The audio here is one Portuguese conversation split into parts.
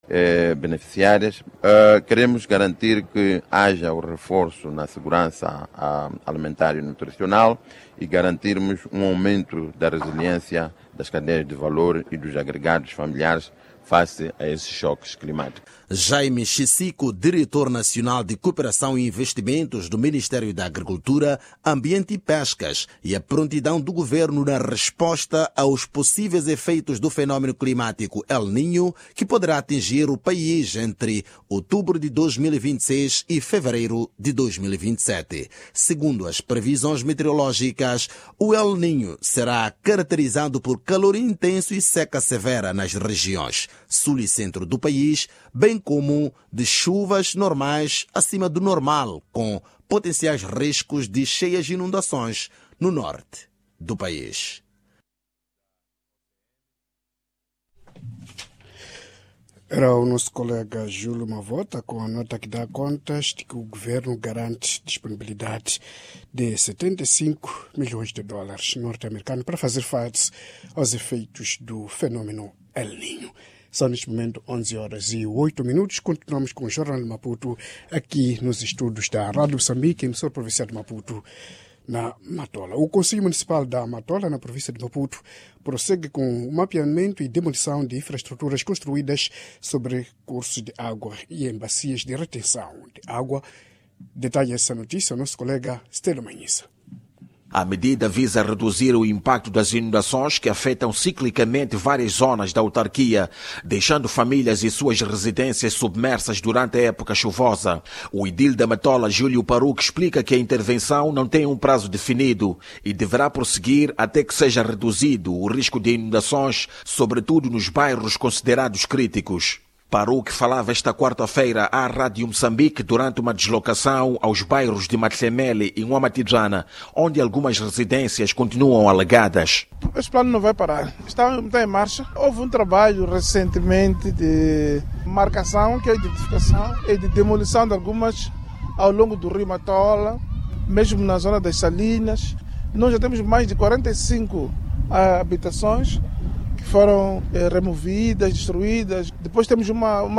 beneficiárias. Queremos garantir que haja o reforço na segurança alimentar e nutricional e garantirmos um aumento da resiliência das cadeias de valor e dos agregados familiares face a esses choques climáticos. Jaime Chisico, diretor nacional de Cooperação e Investimentos do Ministério da Agricultura, Ambiente e Pescas, e a prontidão do governo na resposta aos possíveis efeitos do fenômeno climático El Niño, que poderá atingir o país entre outubro de 2026 e fevereiro de 2027. Segundo as previsões meteorológicas, o El Niño será caracterizado por calor intenso e seca severa nas regiões sul e centro do país, bem como de chuvas normais acima do normal, com potenciais riscos de cheias e inundações no norte do país. Era o nosso colega Júlio Mavota com a nota que dá contas de que o governo garante disponibilidade de 75 milhões de dólares norte-americanos para fazer face aos efeitos do fenômeno El Niño. São neste momento 11h08. Continuamos com o Jornal de Maputo aqui nos estúdios da Rádio Moçambique, emissora provincial de Maputo, na Matola. O Conselho Municipal da Matola, na província de Maputo, prossegue com o mapeamento e demolição de infraestruturas construídas sobre cursos de água e em bacias de retenção de água. Detalha essa notícia o nosso colega Stelo Manhissa. A medida visa reduzir o impacto das inundações que afetam ciclicamente várias zonas da autarquia, deixando famílias e suas residências submersas durante a época chuvosa. O edil da Matola, Júlio Paruque, explica que a intervenção não tem um prazo definido e deverá prosseguir até que seja reduzido o risco de inundações, sobretudo nos bairros considerados críticos. Paruque falava esta quarta-feira à Rádio Moçambique durante uma deslocação aos bairros de Matlemele e Nhamatijana, onde algumas residências continuam alagadas. Esse plano não vai parar, está em marcha. Houve um trabalho recentemente de marcação, que é a identificação e de demolição de algumas ao longo do rio Matola, mesmo na zona das Salinas. Nós já temos mais de 45 habitações que foram removidas, destruídas. Depois temos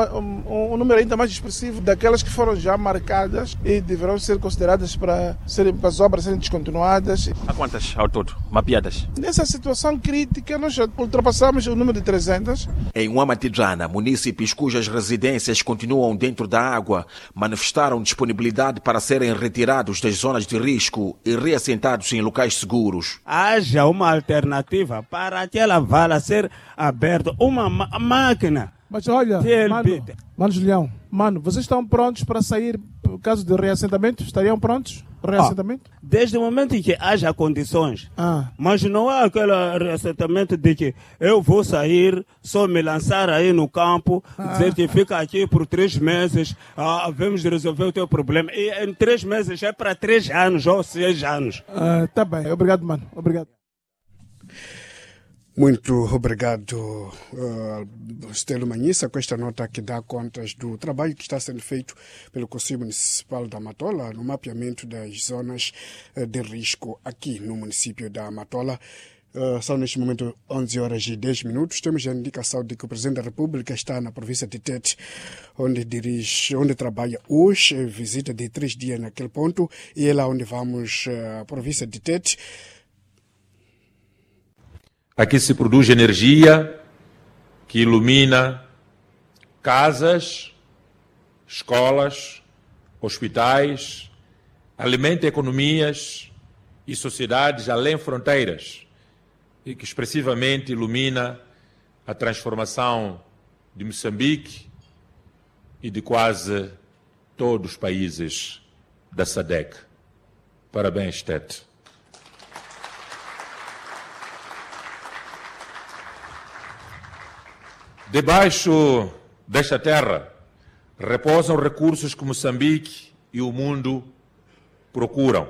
um número ainda mais expressivo daquelas que foram já marcadas e deverão ser consideradas para as obras serem descontinuadas. Há quantas ao todo mapeadas? Nessa situação crítica, nós já ultrapassamos o número de 300. Em Nhamatijana, munícipes cujas residências continuam dentro da água manifestaram disponibilidade para serem retirados das zonas de risco e reassentados em locais seguros. Haja uma alternativa para aquela vala ser aberta, uma máquina. Mas olha, mano Julião, vocês estão prontos para sair por caso de reassentamento? Estariam prontos? Reassentamento? Desde o momento em que haja condições. Mas não há aquele reassentamento de que eu vou sair, só me lançar aí no campo, dizer que fica aqui por 3 meses, vamos resolver o teu problema. E em 3 meses é para 3 anos ou 6 anos. Tá bem, obrigado, mano. Obrigado. Muito obrigado, Stelo Manhissa, com esta nota que dá contas do trabalho que está sendo feito pelo Conselho Municipal da Matola no mapeamento das zonas de risco aqui no município da Matola. São neste momento 11h10. Temos a indicação de que o Presidente da República está na província de Tete, onde trabalha hoje, visita de 3 dias naquele ponto, e é lá onde vamos, a província de Tete. Aqui se produz energia que ilumina casas, escolas, hospitais, alimenta economias e sociedades além fronteiras e que expressivamente ilumina a transformação de Moçambique e de quase todos os países da SADC. Parabéns, Tete. Debaixo desta terra repousam recursos que Moçambique e o mundo procuram.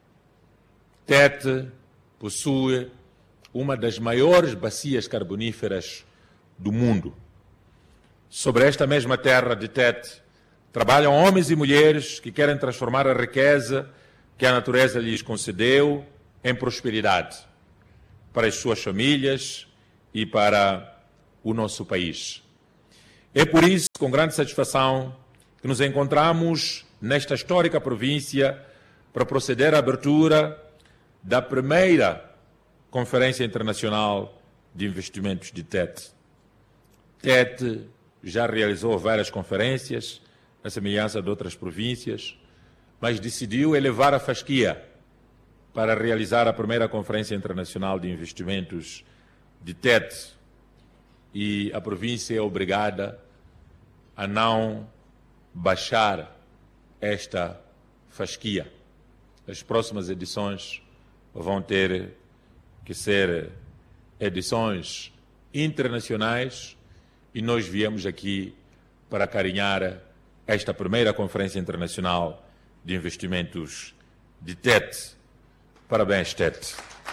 Tete possui uma das maiores bacias carboníferas do mundo. Sobre esta mesma terra de Tete trabalham homens e mulheres que querem transformar a riqueza que a natureza lhes concedeu em prosperidade para as suas famílias e para o nosso país. É por isso, com grande satisfação, que nos encontramos nesta histórica província para proceder à abertura da primeira Conferência Internacional de Investimentos de TET. TET já realizou várias conferências, à semelhança de outras províncias, mas decidiu elevar a fasquia para realizar a primeira Conferência Internacional de Investimentos de TET. E a província é obrigada a não baixar esta fasquia. As próximas edições vão ter que ser edições internacionais e nós viemos aqui para acarinhar esta primeira Conferência Internacional de Investimentos de TET. Parabéns, TET.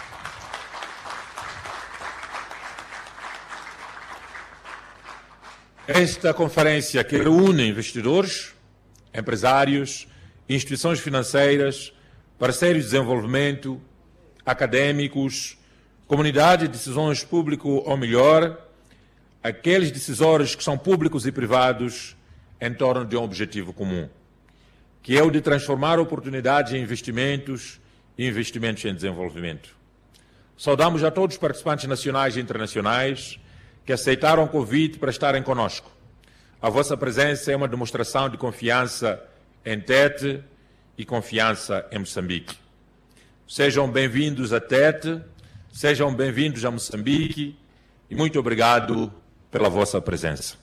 Esta conferência que reúne investidores, empresários, instituições financeiras, parceiros de desenvolvimento, académicos, comunidade de decisões público ou melhor, aqueles decisores que são públicos e privados em torno de um objetivo comum, que é o de transformar oportunidades em investimentos e investimentos em desenvolvimento. Saudamos a todos os participantes nacionais e internacionais que aceitaram o convite para estarem conosco. A vossa presença é uma demonstração de confiança em TET e confiança em Moçambique. Sejam bem-vindos a TET, sejam bem-vindos a Moçambique e muito obrigado pela vossa presença.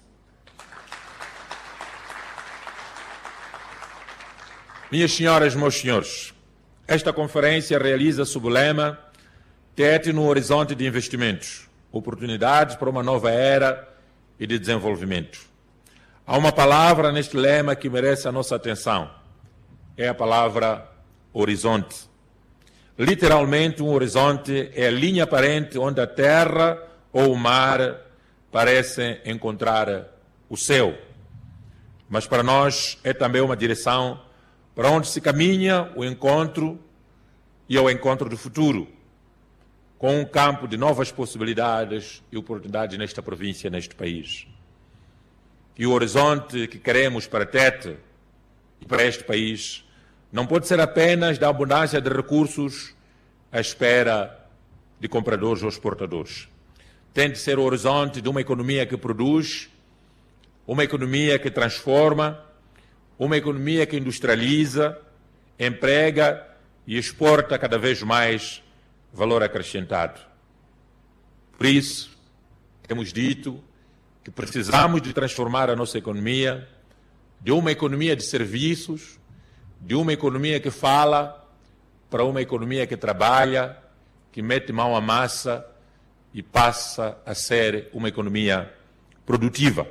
Minhas senhoras e meus senhores, esta conferência realiza sob o lema TET no horizonte de investimentos, oportunidades para uma nova era e de desenvolvimento. Há uma palavra neste lema que merece a nossa atenção. É a palavra horizonte. Literalmente, um horizonte é a linha aparente onde a terra ou o mar parecem encontrar o céu. Mas para nós é também uma direção para onde se caminha o encontro e ao encontro do futuro, com um campo de novas possibilidades e oportunidades nesta província, neste país. E o horizonte que queremos para TET e para este país não pode ser apenas da abundância de recursos à espera de compradores ou exportadores. Tem de ser o horizonte de uma economia que produz, uma economia que transforma, uma economia que industrializa, emprega e exporta cada vez mais valor acrescentado. Por isso, temos dito que precisamos de transformar a nossa economia de uma economia de serviços, de uma economia que fala, para uma economia que trabalha, que mete mão à massa e passa a ser uma economia produtiva.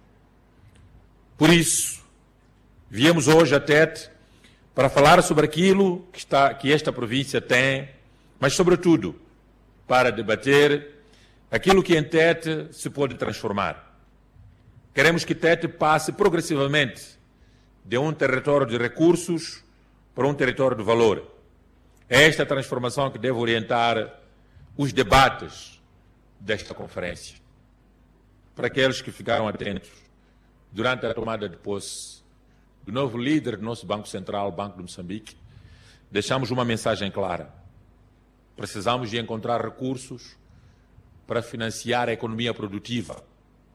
Por isso, viemos hoje a TET para falar sobre aquilo que esta província tem, mas, sobretudo, para debater aquilo que em TET se pode transformar. Queremos que TET passe progressivamente de um território de recursos para um território de valor. É esta transformação que deve orientar os debates desta conferência. Para aqueles que ficaram atentos durante a tomada de posse do novo líder do nosso Banco Central, o Banco de Moçambique, deixamos uma mensagem clara. Precisamos de encontrar recursos para financiar a economia produtiva.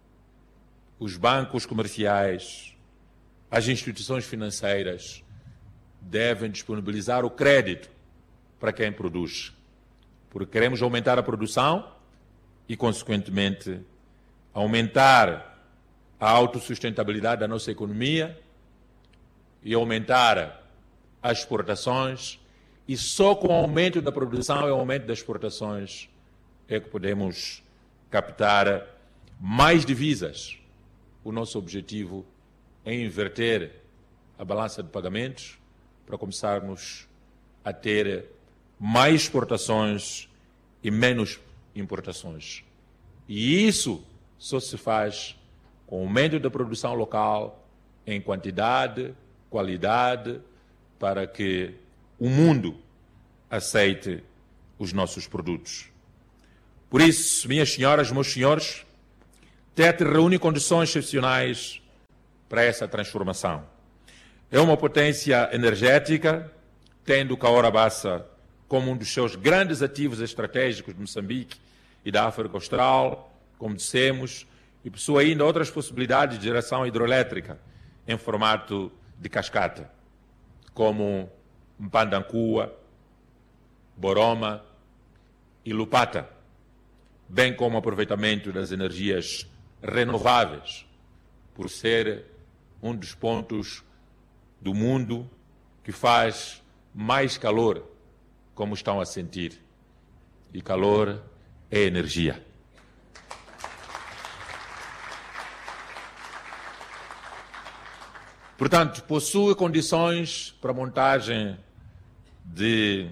Os bancos comerciais, as instituições financeiras devem disponibilizar o crédito para quem produz, porque queremos aumentar a produção e, consequentemente, aumentar a autossustentabilidade da nossa economia e aumentar as exportações, e só com o aumento da produção e o aumento das exportações é que podemos captar mais divisas. O nosso objetivo é inverter a balança de pagamentos para começarmos a ter mais exportações e menos importações. E isso só se faz com o aumento da produção local em quantidade, qualidade, para que o mundo aceite os nossos produtos. Por isso, minhas senhoras, meus senhores, TET reúne condições excepcionais para essa transformação. É uma potência energética, tendo Cahora Bassa como um dos seus grandes ativos estratégicos de Moçambique e da África Austral, como dissemos, e possui ainda outras possibilidades de geração hidroelétrica em formato de cascata, como Mpandancua, Boroma e Lupata, bem como aproveitamento das energias renováveis, por ser um dos pontos do mundo que faz mais calor, como estão a sentir. E calor é energia. Portanto, possui condições para a montagem de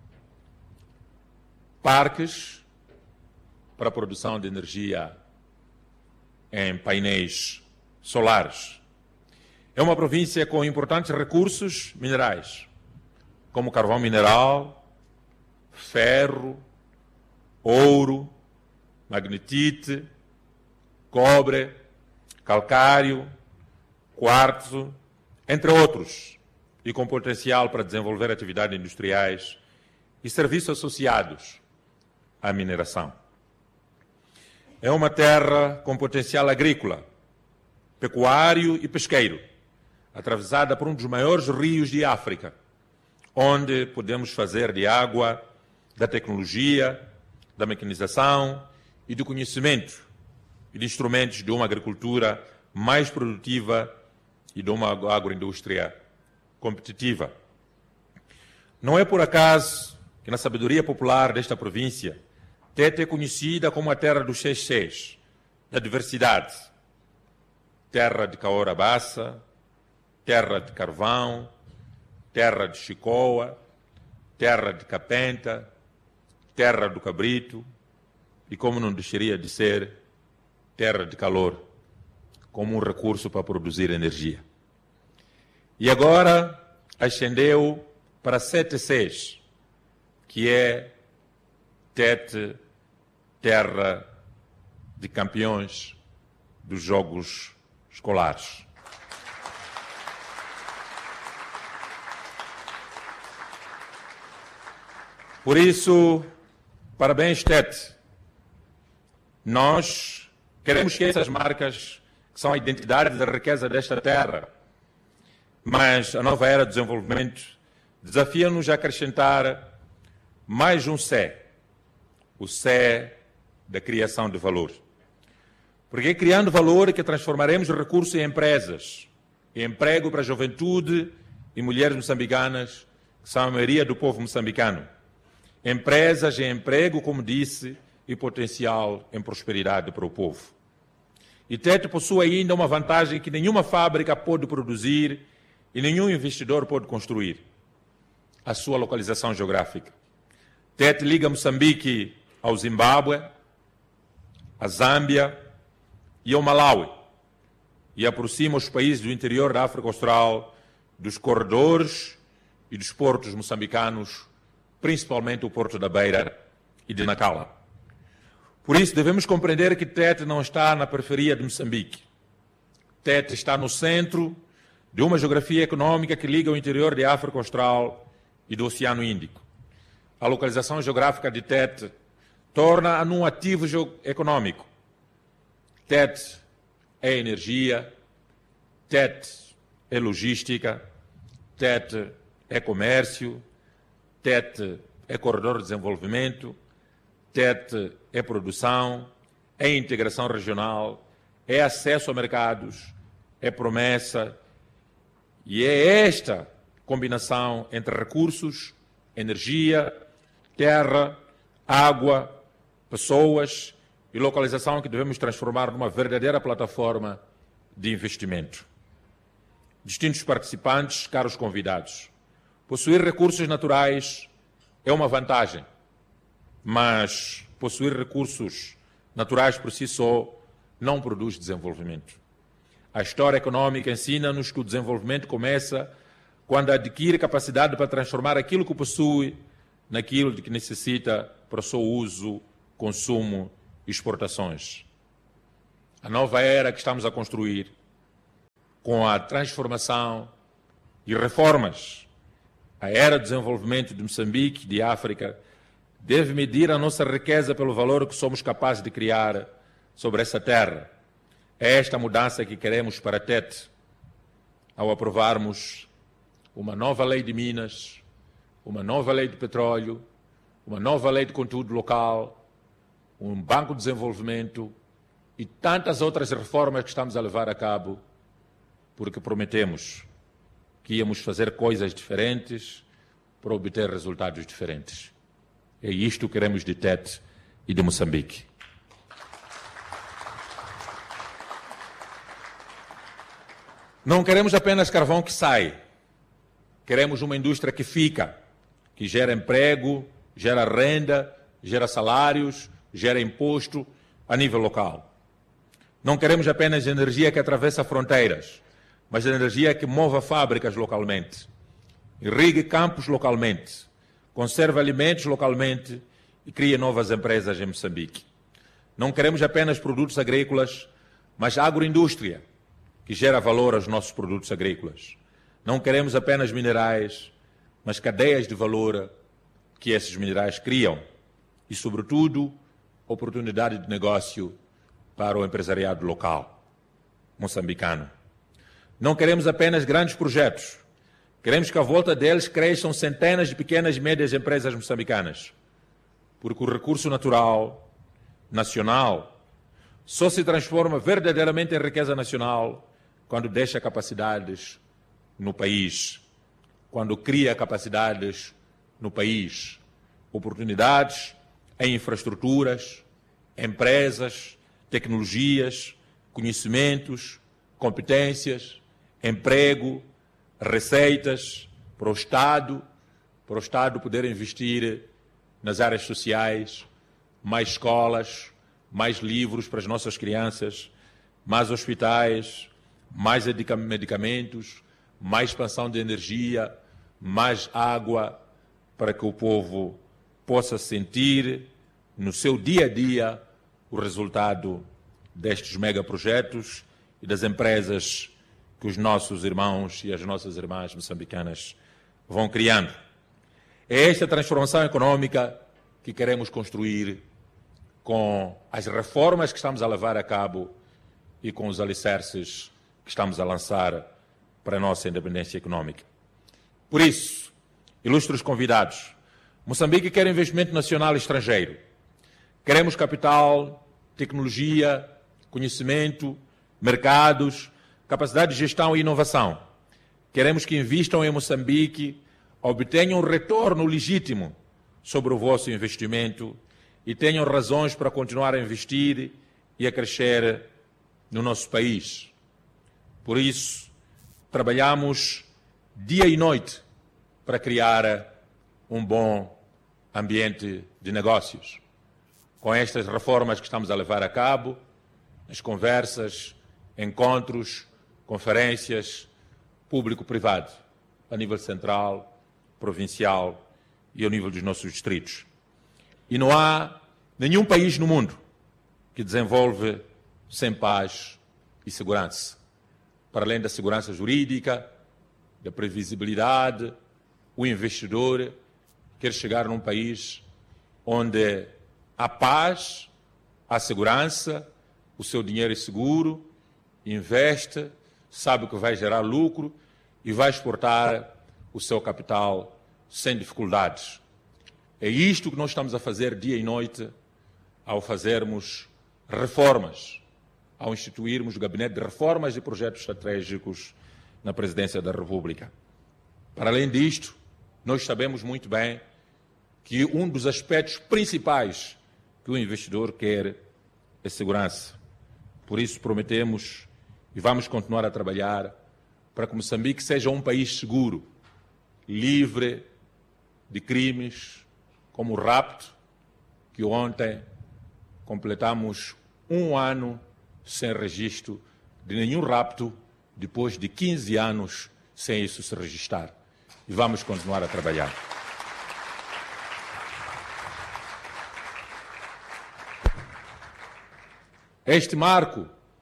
parques para a produção de energia em painéis solares. É uma província com importantes recursos minerais, como carvão mineral, ferro, ouro, magnetite, cobre, calcário, quartzo, entre outros, e com potencial para desenvolver atividades industriais e serviços associados à mineração. É uma terra com potencial agrícola, pecuário e pesqueiro, atravessada por um dos maiores rios de África, onde podemos fazer de água, da tecnologia, da mecanização e do conhecimento e de instrumentos de uma agricultura mais produtiva e de uma agroindústria competitiva. Não é por acaso que na sabedoria popular desta província, Tete é conhecida como a terra dos seis, da diversidade. Terra de Cahora Bassa, terra de carvão, terra de chicoa, terra de capenta, terra do cabrito e, como não deixaria de ser, terra de calor, como um recurso para produzir energia. E agora ascendeu para 7/6, que é Tete, terra de campeões dos jogos escolares. Por isso, parabéns, Tete. Nós queremos que essas marcas, que são a identidade da riqueza desta terra, mas a nova era do desenvolvimento desafia-nos a acrescentar mais um C, o C da criação de valor. Porque é criando valor que transformaremos recursos em empresas, em emprego para a juventude e mulheres moçambicanas, que são a maioria do povo moçambicano. Empresas em emprego, como disse, e potencial em prosperidade para o povo. E Tete possui ainda uma vantagem que nenhuma fábrica pode produzir e nenhum investidor pode construir: a sua localização geográfica. Tete liga Moçambique ao Zimbábue, à Zâmbia e ao Malawi, e aproxima os países do interior da África Austral dos corredores e dos portos moçambicanos, principalmente o Porto da Beira e de Nacala. Por isso, devemos compreender que Tete não está na periferia de Moçambique. Tete está no centro de uma geografia econômica que liga o interior da África Austral e do Oceano Índico. A localização geográfica de Tete torna-a num ativo econômico. Tete é energia, Tete é logística, Tete é comércio, Tete é corredor de desenvolvimento, Tete é produção, é integração regional, é acesso a mercados, é promessa, e é esta combinação entre recursos, energia, terra, água, pessoas e localização que devemos transformar numa verdadeira plataforma de investimento. Distintos participantes, caros convidados, possuir recursos naturais é uma vantagem, mas possuir recursos naturais por si só não produz desenvolvimento. A história econômica ensina-nos que o desenvolvimento começa quando adquire capacidade para transformar aquilo que possui naquilo de que necessita para o seu uso, consumo e exportações. a nova era que estamos a construir, com a transformação e reformas, a era do desenvolvimento de Moçambique, de África, deve medir a nossa riqueza pelo valor que somos capazes de criar sobre essa terra. É esta mudança que queremos para Tete, ao aprovarmos uma nova lei de Minas, uma nova lei de petróleo, uma nova lei de conteúdo local, um banco de desenvolvimento e tantas outras reformas que estamos a levar a cabo, porque prometemos que íamos fazer coisas diferentes para obter resultados diferentes. É isto que queremos de Tete e de Moçambique. Não queremos apenas carvão que sai. Queremos uma indústria que fica, que gera emprego, gera renda, gera salários, gera imposto a nível local. Não queremos apenas energia que atravessa fronteiras, mas energia que mova fábricas localmente, irrigue campos localmente, conserve alimentos localmente e crie novas empresas em Moçambique. Não queremos apenas produtos agrícolas, mas agroindústria, que gera valor aos nossos produtos agrícolas. Não queremos apenas minerais, mas cadeias de valor que esses minerais criam e, sobretudo, oportunidade de negócio para o empresariado local, moçambicano. Não queremos apenas grandes projetos. Queremos que à volta deles cresçam centenas de pequenas e médias empresas moçambicanas, porque o recurso natural, nacional, só se transforma verdadeiramente em riqueza nacional quando deixa capacidades no país, quando cria capacidades no país, oportunidades em infraestruturas, empresas, tecnologias, conhecimentos, competências, emprego, receitas para o Estado poder investir nas áreas sociais, mais escolas, mais livros para as nossas crianças, mais hospitais, mais medicamentos, mais expansão de energia, mais água, para que o povo possa sentir no seu dia a dia o resultado destes megaprojetos e das empresas que os nossos irmãos e as nossas irmãs moçambicanas vão criando. É esta transformação econômica que queremos construir com as reformas que estamos a levar a cabo e com os alicerces que estamos a lançar para a nossa independência econômica. Por isso, ilustres convidados, Moçambique quer investimento nacional e estrangeiro. Queremos capital, tecnologia, conhecimento, mercados, capacidade de gestão e inovação. Queremos que invistam em Moçambique, obtenham um retorno legítimo sobre o vosso investimento e tenham razões para continuar a investir e a crescer no nosso país. Por isso, trabalhamos dia e noite para criar um bom ambiente de negócios. Com estas reformas que estamos a levar a cabo, as conversas, encontros, conferências, público-privado, a nível central, provincial e ao nível dos nossos distritos. E não há nenhum país no mundo que desenvolve sem paz e segurança. Para além da segurança jurídica, da previsibilidade, o investidor quer chegar num país onde há paz, há segurança, o seu dinheiro é seguro, investe, sabe que vai gerar lucro e vai exportar o seu capital sem dificuldades. É isto que nós estamos a fazer dia e noite ao fazermos reformas, ao instituirmos o Gabinete de Reformas e Projetos Estratégicos na Presidência da República. Para além disto, nós sabemos muito bem que um dos aspectos principais que o investidor quer é segurança. Por isso prometemos e vamos continuar a trabalhar para que Moçambique seja um país seguro, livre de crimes como o rapto, que ontem completamos 1 ano sem registro de nenhum rapto, depois de 15 anos sem isso se registrar. E vamos continuar a trabalhar. Este marco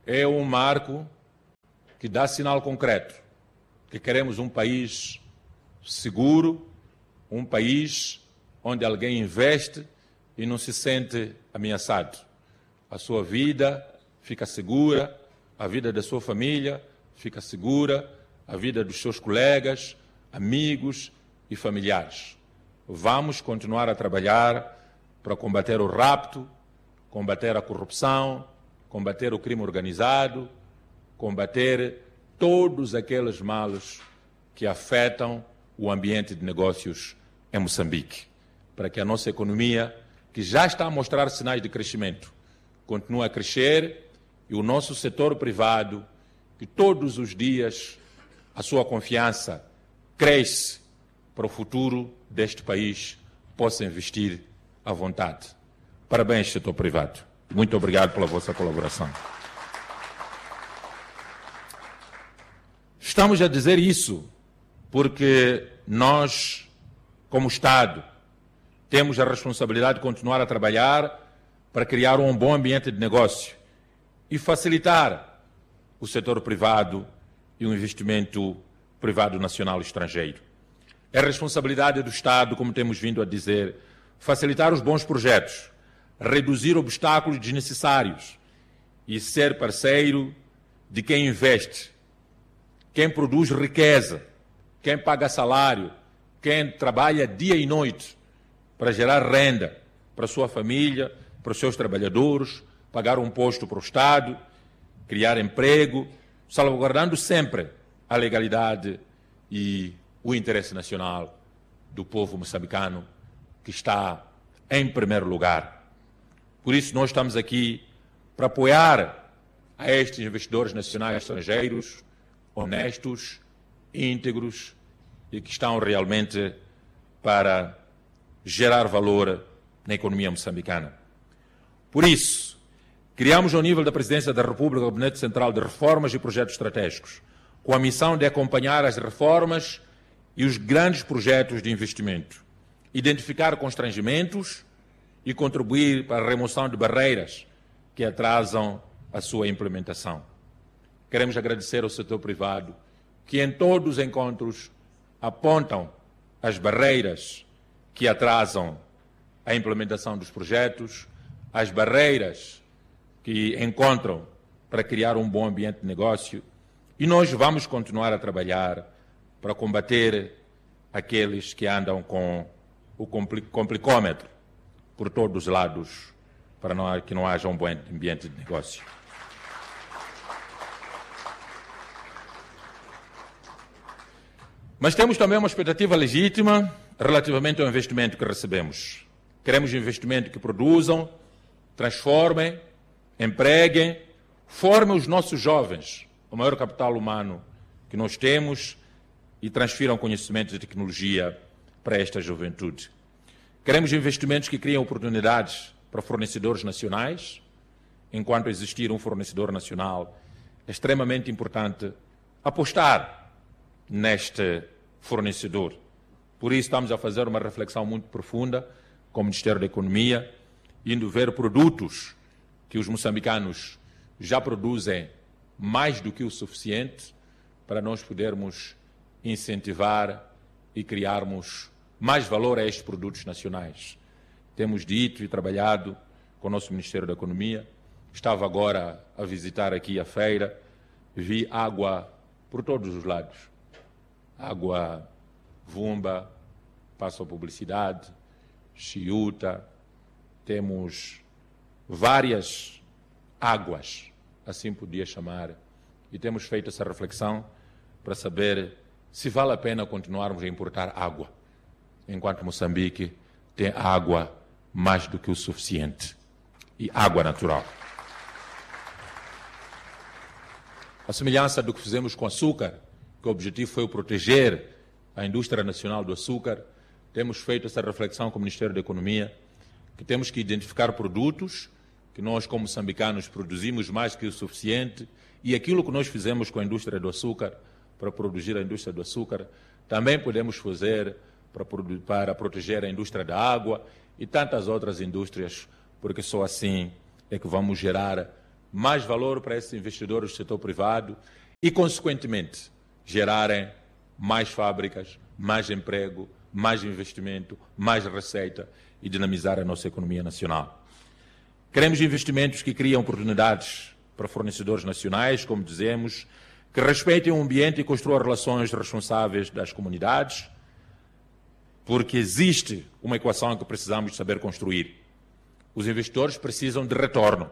é um marco que dá sinal concreto que queremos um país seguro, um país onde alguém investe e não se sente ameaçado. A sua vida fica segura, a vida da sua família fica segura, a vida dos seus colegas, amigos e familiares. Vamos continuar a trabalhar para combater o rapto, combater a corrupção, combater o crime organizado, combater todos aqueles males que afetam o ambiente de negócios em Moçambique, para que a nossa economia, que já está a mostrar sinais de crescimento, continue a crescer e o nosso setor privado, que todos os dias a sua confiança cresce para o futuro deste país, possa investir à vontade. Parabéns, setor privado. Muito obrigado pela vossa colaboração. Estamos a dizer isso porque nós, como Estado, temos a responsabilidade de continuar a trabalhar para criar um bom ambiente de negócio e facilitar o setor privado e o investimento privado nacional e estrangeiro. É responsabilidade do Estado, como temos vindo a dizer, facilitar os bons projetos, reduzir obstáculos desnecessários e ser parceiro de quem investe, quem produz riqueza, quem paga salário, quem trabalha dia e noite para gerar renda para a sua família, para os seus trabalhadores, pagar um imposto para o Estado, criar emprego, salvaguardando sempre a legalidade e o interesse nacional do povo moçambicano, que está em primeiro lugar. Por isso, nós estamos aqui para apoiar a estes investidores nacionais e estrangeiros, honestos, íntegros e que estão realmente para gerar valor na economia moçambicana. Por isso, criamos ao nível da Presidência da República o Gabinete Central de Reformas e Projetos Estratégicos, com a missão de acompanhar as reformas e os grandes projetos de investimento, identificar constrangimentos e contribuir para a remoção de barreiras que atrasam a sua implementação. Queremos agradecer ao setor privado que em todos os encontros apontam as barreiras que atrasam a implementação dos projetos, as barreiras que encontram para criar um bom ambiente de negócio, e nós vamos continuar a trabalhar para combater aqueles que andam com o complicômetro por todos os lados, para que não haja um bom ambiente de negócio. Mas temos também uma expectativa legítima relativamente ao investimento que recebemos. Queremos investimento que produzam, transformem, empreguem, formem os nossos jovens, o maior capital humano que nós temos, e transfiram conhecimentos e tecnologia para esta juventude. Queremos investimentos que criem oportunidades para fornecedores nacionais. Enquanto existir um fornecedor nacional, é extremamente importante apostar neste fornecedor. Por isso estamos a fazer uma reflexão muito profunda com o Ministério da Economia, indo ver produtos que os moçambicanos já produzem mais do que o suficiente para nós podermos incentivar e criarmos mais valor a estes produtos nacionais. Temos dito e trabalhado com o nosso Ministério da Economia. Estava agora a visitar aqui a feira, vi água por todos os lados. Água Vumba, passo a publicidade, Chiuta, temos várias águas, assim podia chamar, e temos feito essa reflexão para saber se vale a pena continuarmos a importar água, enquanto Moçambique tem água mais do que o suficiente, e água natural. A semelhança do que fizemos com açúcar, que o objetivo foi proteger a indústria nacional do açúcar, temos feito essa reflexão com o Ministério da Economia, que temos que identificar produtos que nós, como moçambicanos, produzimos mais que o suficiente, e aquilo que nós fizemos com a indústria do açúcar, para produzir a indústria do açúcar, também podemos fazer para proteger a indústria da água e tantas outras indústrias, porque só assim é que vamos gerar mais valor para esses investidores do setor privado e, consequentemente, gerarem mais fábricas, mais emprego, mais investimento, mais receita e dinamizar a nossa economia nacional. Queremos investimentos que criem oportunidades para fornecedores nacionais, como dizemos, que respeitem o ambiente e construam relações responsáveis das comunidades, porque existe uma equação que precisamos saber construir. Os investidores precisam de retorno.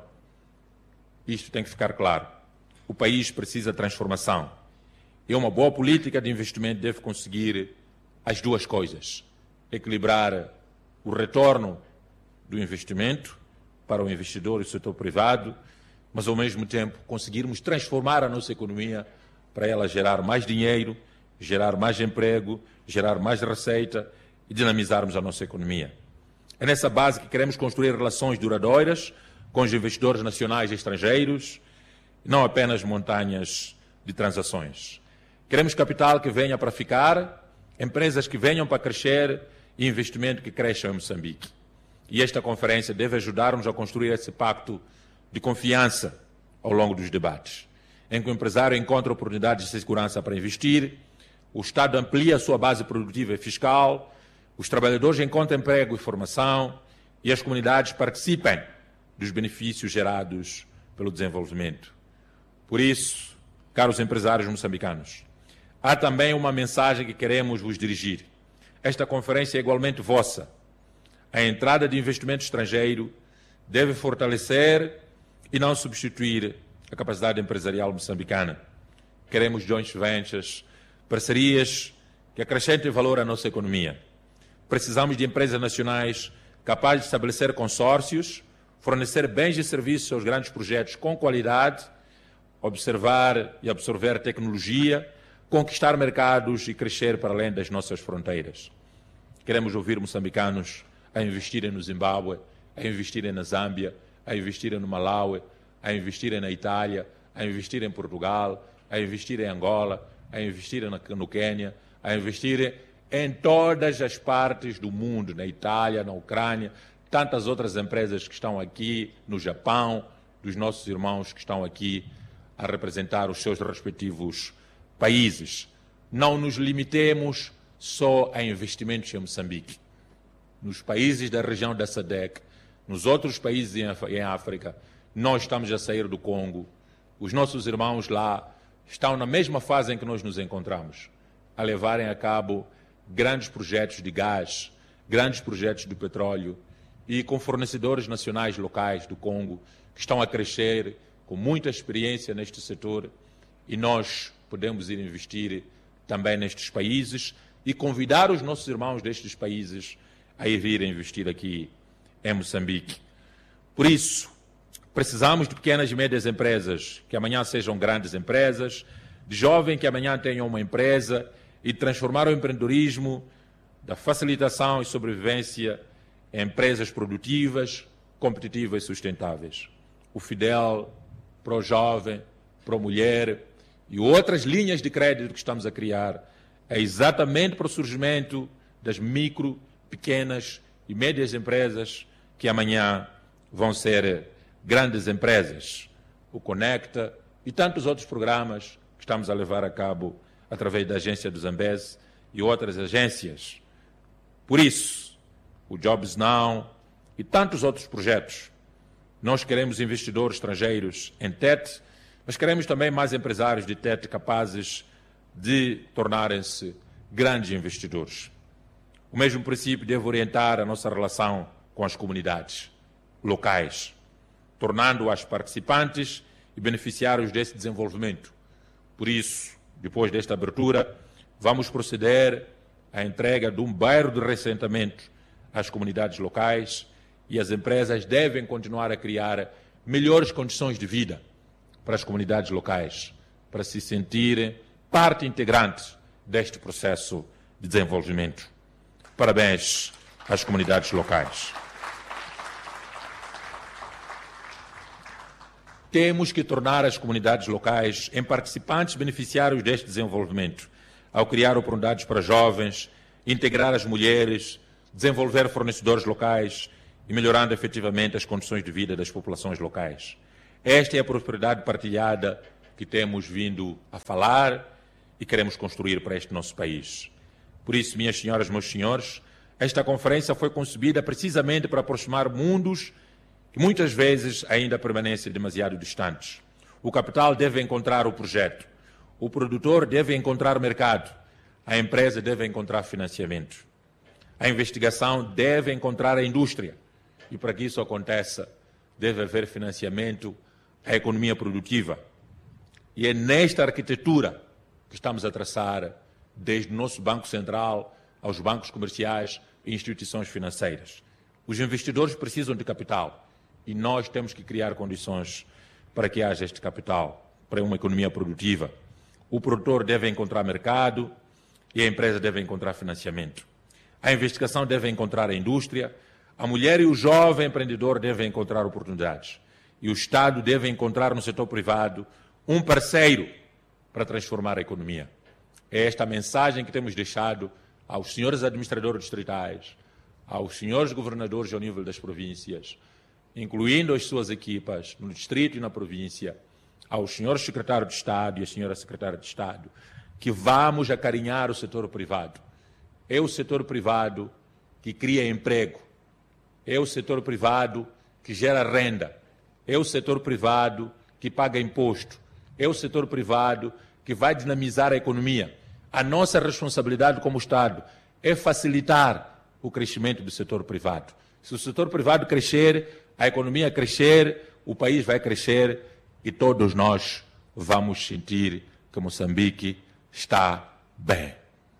Isto tem que ficar claro. O país precisa de transformação. E uma boa política de investimento deve conseguir as duas coisas. Equilibrar o retorno do investimento para o investidor e o setor privado, mas ao mesmo tempo conseguirmos transformar a nossa economia para ela gerar mais dinheiro, gerar mais emprego, gerar mais receita e dinamizarmos a nossa economia. É nessa base que queremos construir relações duradouras com os investidores nacionais e estrangeiros, não apenas montanhas de transações. Queremos capital que venha para ficar, empresas que venham para crescer e investimento que cresça em Moçambique. E esta conferência deve ajudar-nos a construir esse pacto de confiança ao longo dos debates, em que o empresário encontra oportunidades de segurança para investir, o Estado amplia a sua base produtiva e fiscal, os trabalhadores encontram emprego e formação e as comunidades participem dos benefícios gerados pelo desenvolvimento. Por isso, caros empresários moçambicanos, há também uma mensagem que queremos vos dirigir. Esta conferência é igualmente vossa. A entrada de investimento estrangeiro deve fortalecer e não substituir a capacidade empresarial moçambicana. Queremos joint ventures, parcerias que acrescentem valor à nossa economia. Precisamos de empresas nacionais capazes de estabelecer consórcios, fornecer bens e serviços aos grandes projetos com qualidade, observar e absorver tecnologia, conquistar mercados e crescer para além das nossas fronteiras. Queremos ouvir moçambicanos a investirem no Zimbábue, a investirem na Zâmbia, a investirem no Malawi, a investirem na Itália, a investirem em Portugal, a investirem em Angola, a investirem no Quênia, a investirem em todas as partes do mundo, na Itália, na Ucrânia, tantas outras empresas que estão aqui, no Japão, dos nossos irmãos que estão aqui a representar os seus respectivos países. Não nos limitemos só a investimentos em Moçambique. Nos países da região da SADC, nos outros países em África, nós estamos a sair do Congo. Os nossos irmãos lá estão na mesma fase em que nós nos encontramos, a levarem a cabo grandes projetos de gás, grandes projetos de petróleo e com fornecedores nacionais locais do Congo que estão a crescer com muita experiência neste setor e nós podemos ir investir também nestes países e convidar os nossos irmãos destes países a ir vir investir aqui em Moçambique. Por isso, precisamos de pequenas e médias empresas que amanhã sejam grandes empresas, de jovens que amanhã tenham uma empresa e transformar o empreendedorismo da facilitação e sobrevivência em empresas produtivas, competitivas e sustentáveis. O Fidel, para o jovem, para a mulher e outras linhas de crédito que estamos a criar é exatamente para o surgimento das micro, pequenas e médias empresas que amanhã vão ser grandes empresas. O Conecta e tantos outros programas que estamos a levar a cabo através da agência do Zambeze e outras agências. Por isso, o Jobs Now e tantos outros projetos. Nós queremos investidores estrangeiros em TET, mas queremos também mais empresários de TET capazes de tornarem-se grandes investidores. O mesmo princípio deve orientar a nossa relação com as comunidades locais, tornando-as participantes e beneficiários desse desenvolvimento. Por isso, depois desta abertura, vamos proceder à entrega de um bairro de reassentamento às comunidades locais e as empresas devem continuar a criar melhores condições de vida para as comunidades locais, para se sentirem parte integrante deste processo de desenvolvimento. Parabéns às comunidades locais. Temos que tornar as comunidades locais em participantes beneficiários deste desenvolvimento, ao criar oportunidades para jovens, integrar as mulheres, desenvolver fornecedores locais e melhorando efetivamente as condições de vida das populações locais. Esta é a prosperidade partilhada que temos vindo a falar e queremos construir para este nosso país. Por isso, minhas senhoras, meus senhores, esta conferência foi concebida precisamente para aproximar mundos que muitas vezes ainda permanecem demasiado distantes. O capital deve encontrar o projeto, o produtor deve encontrar mercado, a empresa deve encontrar financiamento, a investigação deve encontrar a indústria e para que isso aconteça deve haver financiamento à economia produtiva. E é nesta arquitetura que estamos a traçar, desde o nosso Banco Central aos bancos comerciais e instituições financeiras. Os investidores precisam de capital e nós temos que criar condições para que haja este capital, para uma economia produtiva. O produtor deve encontrar mercado e a empresa deve encontrar financiamento. A investigação deve encontrar a indústria, a mulher e o jovem empreendedor devem encontrar oportunidades e o Estado deve encontrar no setor privado um parceiro para transformar a economia. É esta a mensagem que temos deixado aos senhores administradores distritais, aos senhores governadores ao nível das províncias, incluindo as suas equipas no distrito e na província, aos senhores secretários de Estado e à senhora secretária de Estado, que vamos acarinhar o setor privado. É o setor privado que cria emprego, é o setor privado que gera renda, é o setor privado que paga imposto, é o setor privado que vai dinamizar a economia. A nossa responsabilidade como Estado é facilitar o crescimento do setor privado. Se o setor privado crescer, a economia crescer, o país vai crescer e todos nós vamos sentir que Moçambique está bem.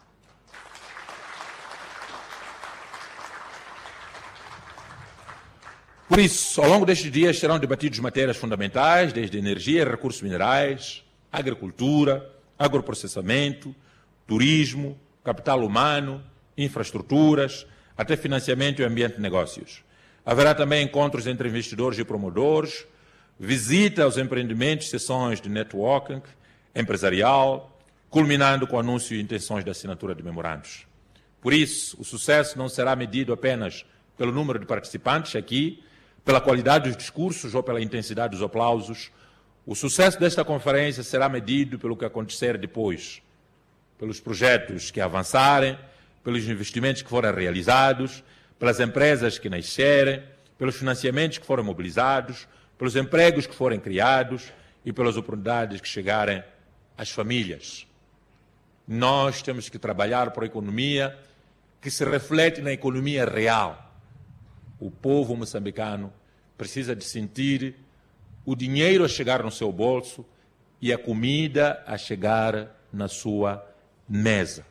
Por isso, ao longo destes dias serão debatidas matérias fundamentais, desde energia e recursos minerais, agricultura, agroprocessamento, turismo, capital humano, infraestruturas, até financiamento e ambiente de negócios. Haverá também encontros entre investidores e promotores, visita aos empreendimentos, sessões de networking empresarial, culminando com o anúncio e intenções de assinatura de memorandos. Por isso, o sucesso não será medido apenas pelo número de participantes aqui, pela qualidade dos discursos ou pela intensidade dos aplausos. O sucesso desta conferência será medido pelo que acontecer depois, pelos projetos que avançarem, pelos investimentos que forem realizados, pelas empresas que nascerem, pelos financiamentos que forem mobilizados, pelos empregos que forem criados e pelas oportunidades que chegarem às famílias. Nós temos que trabalhar por uma economia que se reflete na economia real. O povo moçambicano precisa de sentir o dinheiro a chegar no seu bolso e a comida a chegar na sua mesa.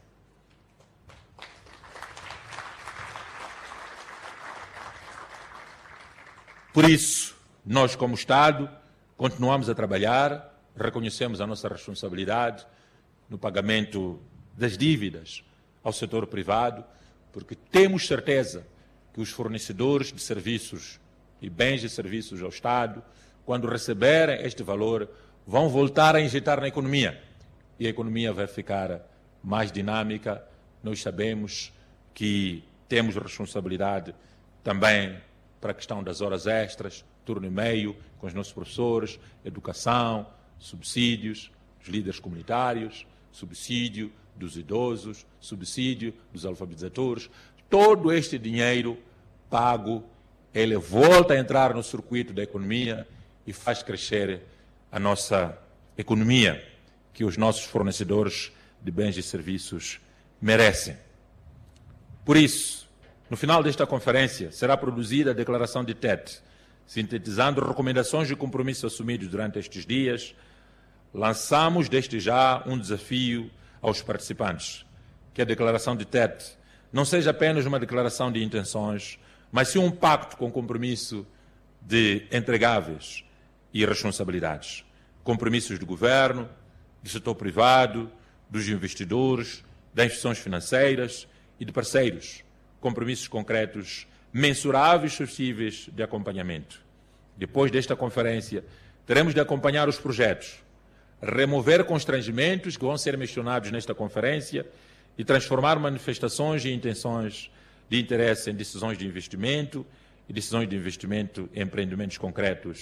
Por isso, nós como Estado continuamos a trabalhar, reconhecemos a nossa responsabilidade no pagamento das dívidas ao setor privado, porque temos certeza que os fornecedores de serviços e bens e serviços ao Estado, quando receberem este valor, vão voltar a injetar na economia. E a economia vai ficar mais dinâmica. Nós sabemos que temos responsabilidade também para a questão das horas extras, turno e meio, com os nossos professores, educação, subsídios dos líderes comunitários, subsídio dos idosos, subsídio dos alfabetizadores. Todo este dinheiro pago, ele volta a entrar no circuito da economia e faz crescer a nossa economia, que os nossos fornecedores de bens e serviços merecem. Por isso, no final desta conferência, será produzida a declaração de Tete, sintetizando recomendações e compromissos assumidos durante estes dias. Lançamos desde já um desafio aos participantes, que a declaração de Tete não seja apenas uma declaração de intenções, mas sim um pacto com compromisso de entregáveis e responsabilidades. Compromissos do governo, do setor privado, dos investidores, das instituições financeiras e de parceiros. Compromissos concretos, mensuráveis e possíveis de acompanhamento. Depois desta conferência, teremos de acompanhar os projetos, remover constrangimentos que vão ser mencionados nesta conferência e transformar manifestações e intenções de interesse em decisões de investimento e decisões de investimento em empreendimentos concretos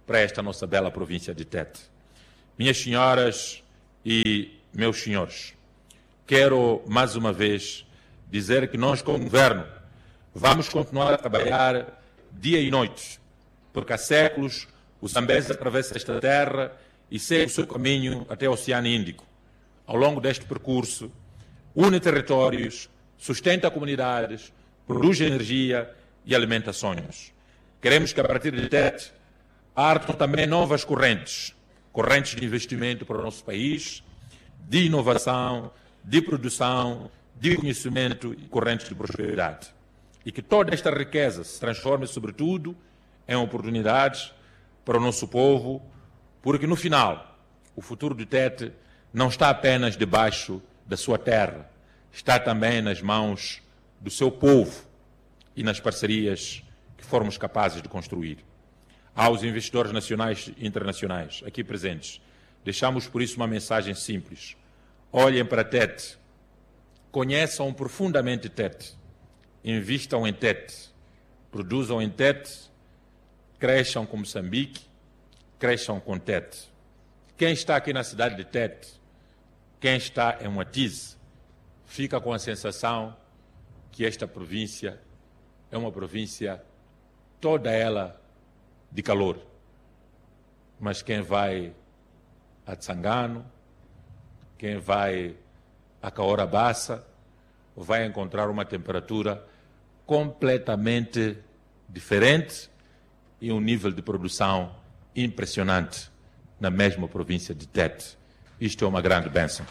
para esta nossa bela província de Tete. Minhas senhoras e meus senhores, quero mais uma vez dizer que nós, como governo, vamos continuar a trabalhar dia e noite, porque há séculos o Zambeze atravessa esta terra e segue o seu caminho até o Oceano Índico. Ao longo deste percurso, une territórios, sustenta comunidades, produz energia e alimenta sonhos. Queremos que a partir de Tete partam também novas correntes de investimento para o nosso país, de inovação, de produção, de conhecimento e correntes de prosperidade. E que toda esta riqueza se transforme, sobretudo, em oportunidades para o nosso povo, porque, no final, o futuro de Tete não está apenas debaixo da sua terra, está também nas mãos do seu povo e nas parcerias que formos capazes de construir. Aos investidores nacionais e internacionais aqui presentes, deixamos por isso uma mensagem simples. Olhem para Tete, conheçam profundamente Tete, invistam em Tete, produzam em Tete, cresçam com Moçambique, cresçam com Tete. Quem está aqui na cidade de Tete, quem está em Moatize, fica com a sensação que esta província é uma província toda ela de calor. Mas quem vai a Tsangano, quem vai a Caorabassa, vai encontrar uma temperatura completamente diferente e um nível de produção impressionante na mesma província de Tete. Isto é uma grande bênção.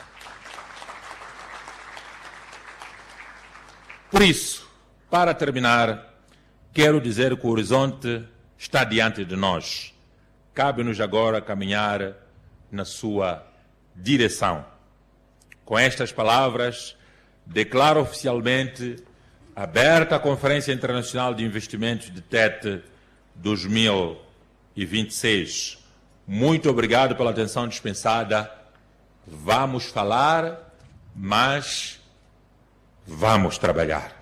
Por isso, para terminar, quero dizer que o horizonte está diante de nós. Cabe-nos agora caminhar na sua direção. Com estas palavras, declaro oficialmente aberta a Conferência Internacional de Investimentos de Tete 2026. Muito obrigado pela atenção dispensada. Vamos falar, mas vamos trabalhar.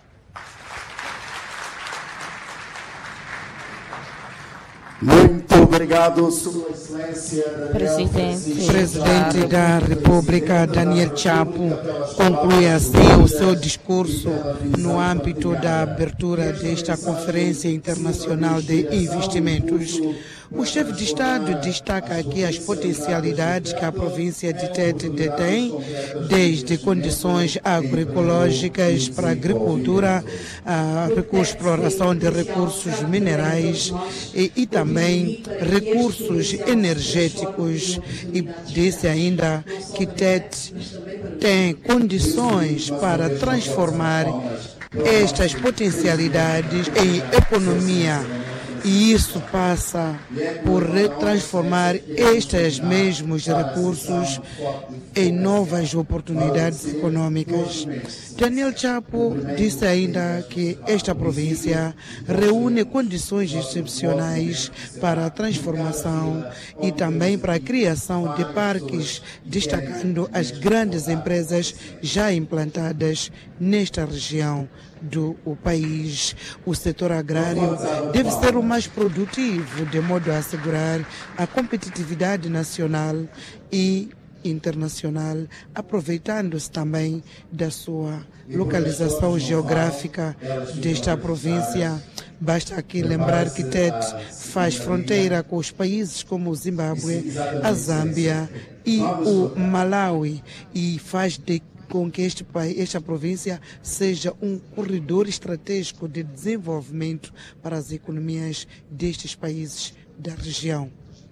Muito obrigado, Sua Excelência Presidente da República, Daniel Chapo, conclui assim o seu discurso no âmbito da abertura desta Conferência Internacional de Investimentos. O chefe de Estado destaca aqui as potencialidades que a província de Tete detém, desde condições agroecológicas para a agricultura, a exploração de recursos minerais e também recursos energéticos. E disse ainda que Tete tem condições para transformar estas potencialidades em economia. E isso passa por transformar estes mesmos recursos em novas oportunidades econômicas. Daniel Chapo disse ainda que esta província reúne condições excepcionais para a transformação e também para a criação de parques, destacando as grandes empresas já implantadas nesta região do país. O setor agrário deve ser o mais produtivo, de modo a assegurar a competitividade nacional e internacional, aproveitando-se também da sua localização geográfica desta província. Basta aqui lembrar que Tete faz fronteira com os países como o Zimbábue, a Zâmbia e o Malawi, e faz com que esta província seja um corredor estratégico de desenvolvimento para as economias destes países da região.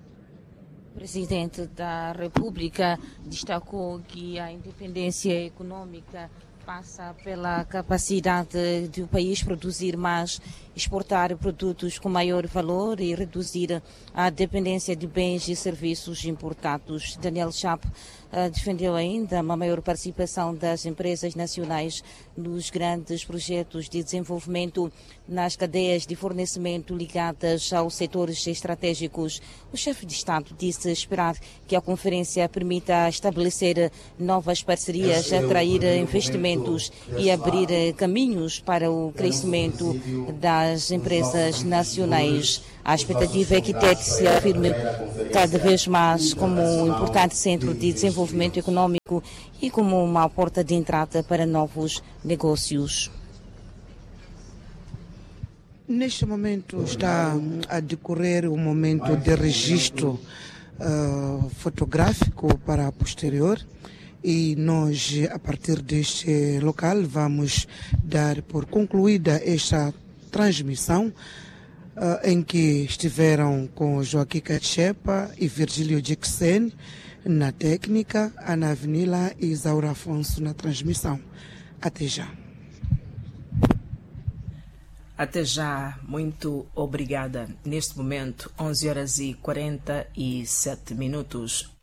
O presidente da República destacou que a independência econômica passa pela capacidade do país produzir mais, exportar produtos com maior valor e reduzir a dependência de bens e serviços importados. Daniel Chapo defendeu ainda uma maior participação das empresas nacionais nos grandes projetos de desenvolvimento nas cadeias de fornecimento ligadas aos setores estratégicos. O chefe de Estado disse esperar que a conferência permita estabelecer novas parcerias, atrair investimentos investimentos e abrir caminhos para o crescimento das empresas nacionais. A expectativa é que Tete se afirme cada vez mais como um importante centro de desenvolvimento econômico e como uma porta de entrada para novos negócios. Neste momento está a decorrer um momento de registro fotográfico para a posterior, e nós, a partir deste local, vamos dar por concluída esta transmissão em que estiveram com Joaquim Cachepa e Virgílio Jackson na técnica, Ana Avenila e Isaura Afonso na transmissão. Até já. Até já, muito obrigada. Neste momento, 11h47.